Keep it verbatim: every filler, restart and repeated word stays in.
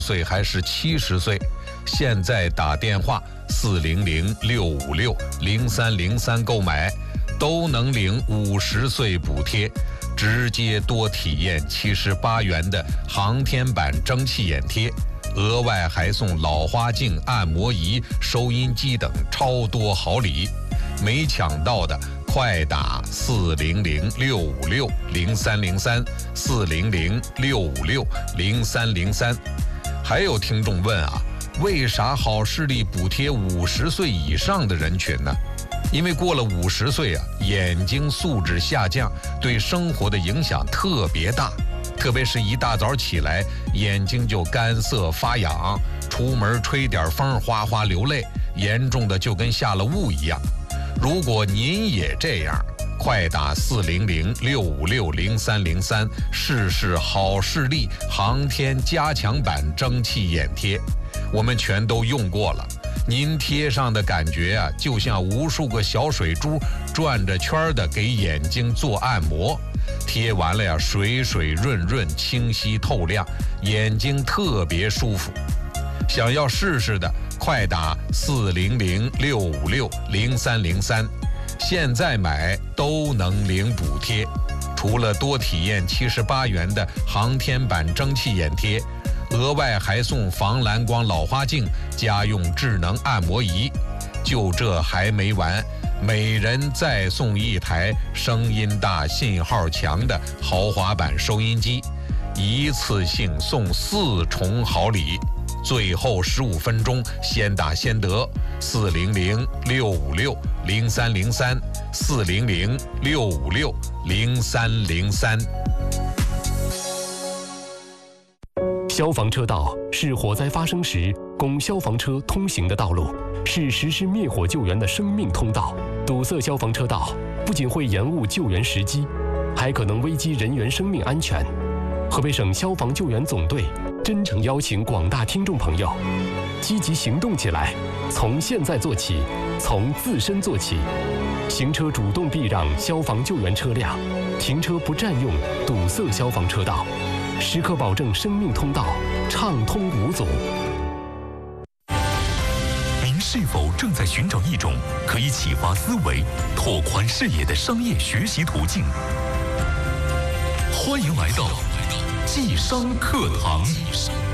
岁还是七十岁，现在打电话四零零六五六零三零三购买，都能领五十岁补贴，直接多体验七十八元的航天版蒸汽眼贴，额外还送老花镜、按摩仪、收音机等超多好礼。没抢到的快打四零零六五六零三零三四零零六五六零三零三。还有听众问啊，为啥好视力补贴五十岁以上的人群呢？因为过了五十岁啊，眼睛素质下降，对生活的影响特别大，特别是一大早起来，眼睛就干涩发痒，出门吹点风哗哗流泪，严重的就跟下了雾一样。如果您也这样，快打四零零六五六零三零三试试好视力航天加强版蒸汽眼贴，我们全都用过了。您贴上的感觉啊，就像无数个小水珠转着圈的给眼睛做按摩，贴完了呀，水水润润，清晰透亮，眼睛特别舒服。想要试试的，快打四零零六五六零三零三，现在买都能领补贴。除了多体验七十八元的航天版蒸汽眼贴，额外还送防蓝光老花镜、家用智能按摩仪。就这还没完，每人再送一台声音大、信号强的豪华版收音机，一次性送四重好礼。最后十五分钟先打先得，四零零六五六零三零三四零零六五六零三零三。 消防车道是火灾发生时供消防车通行的道路，是实施灭火救援的生命通道。堵塞消防车道不仅会延误救援时机，还可能危及人员生命安全。河北省消防救援总队真诚邀请广大听众朋友积极行动起来，从现在做起，从自身做起。行车主动避让消防救援车辆，停车不占用堵塞消防车道，时刻保证生命通道畅通无阻。 您是否正在寻找一种可以启发思维、拓宽视野的商业学习途径？欢迎来到济商课堂。